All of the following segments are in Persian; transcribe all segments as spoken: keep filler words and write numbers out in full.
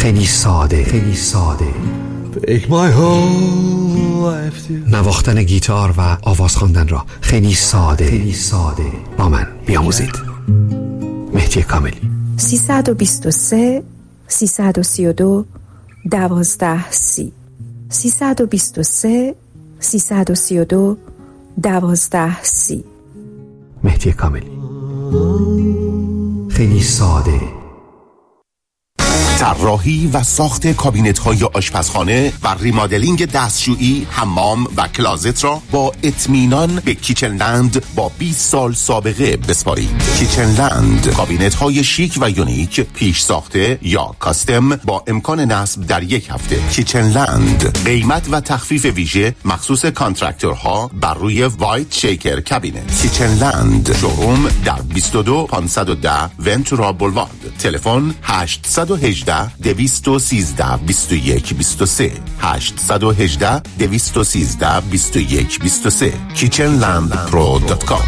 خیلی ساده، خیلی ساده. نواختن گیتار و آواز خواندن را خیلی ساده، خیلی ساده با من بیاموزید. مهدی کاملی. سیصد و بیست و سه سیصد و سی و دو دوازده سی سیصد و بیست و سه سیصد و سی و دو دوازده سی. مهدی کاملی. خیلی ساده. طراحی و ساخت کابینت‌های آشپزخانه و ریمادلینگ دستشویی، حمام و کلازت را با اطمینان به کیچنلند با بیست سال سابقه بسپارید. کیچنلند کابینت‌های شیک و یونیک، پیش ساخته یا کاستم با امکان نصب در یک هفته. کیچنلند قیمت و تخفیف ویژه مخصوص کانترکتورها بر روی وایت شیکر کابینت. کیچنلند شوروم در بیست و دو پانصد و ده ونتورا بولوارد. تلفن هشت یک هشت دویست و سیزده بیست و یک بیست و سه هشت یک هشت دویست و سیزده بیست و یک بیست و سه کیچن لند پرو دات کام.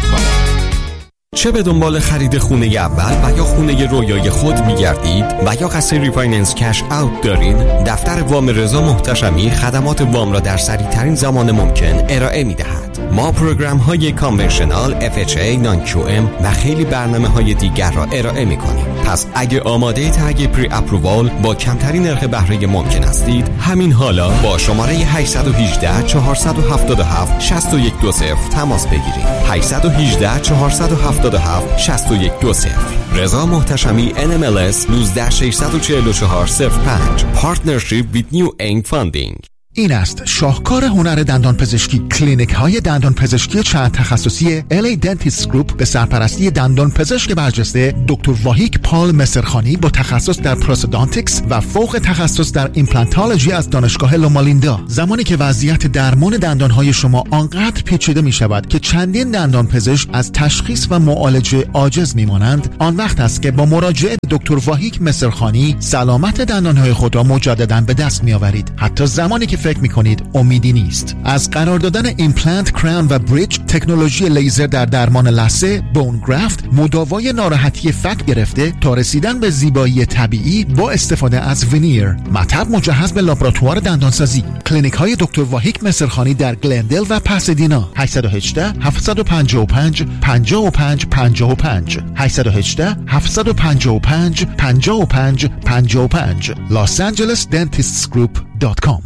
چه به دنبال خرید خونه اول و یا خونه رویای خود می‌گردید و یا قصد ریفایننس کش اوت دارید، دفتر وام رضا محتشمی خدمات وام را در سریع‌ترین زمان ممکن ارائه می‌دهد. ما پروگرام‌های کانونشنال، اف اچ ای، نان کیو ام و خیلی برنامه‌های دیگر را ارائه می‌کنیم. پس اگه آماده تگ پری اپرووال با کمترین نرخ بهره ممکن هستید، همین حالا با شماره هشت یک هشت چهار هفت هفت شش یک دو صفر تماس بگیرید. هشت یک هشت چهار هفت هفت شش یک دو صفر. رضا محتشمی ان ام ال اس یک نه شش چهار چهار صفر پنج. Partnership with New Eng Funding. این است شاهکار هنر دندان پزشکی. کلینیک های دندان پزشکی چند تخصصی ال ای Dentist Group به سرپرستی دندان پزشک برجسته دکتر واهیک پال مصرخانی با تخصص در پروستودانتیکس و فوق تخصص در ایمپلانتولوژی از دانشگاه لومالیندا. زمانی که وضعیت درمان دندان های شما آنقدر پیچیده می شود که چندین دندان پزشک از تشخیص و معالجه عاجز می مانند، آن وقت است که با مراجعه به دکتر واهیک مصرخانی سلامت دندان های خود را مجددا به دست می آورید، حتی زمانی که فکر میکنید امیدی نیست. از قرار دادن ایمپلنت، کراون و بریج، تکنولوژی لیزر در درمان لثه، بون گرافت، مداوای ناراحتی فک گرفته تا رسیدن به زیبایی طبیعی با استفاده از ونیر، مطب مجهز به لابراتوار دندانسازی. کلینیک های دکتر واهیک مصرخانی در گلندل و پاسادینا. هشت یک هشت هفت پنج پنج پنج پنج پنج پنج هشت یک هشت هفت پنج پنج پنج پنج پنج پنج los angeles dentists group dot com.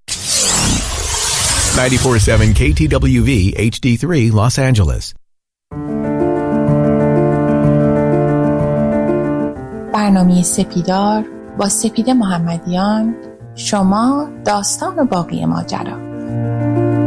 ninety-four point seven K T W V H D three Los Angeles. برنامه سپیدار با سپیده محمدیان، شما داستان و باقی ماجرا.